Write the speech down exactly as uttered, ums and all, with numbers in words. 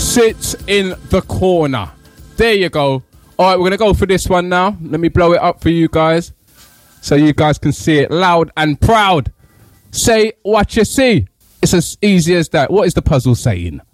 sits in the corner. There you go. All right, we're going to go for this one now. Let me blow it up for you guys so you guys can see it loud and proud. Say what you see. It's as easy as that. What is the puzzle saying?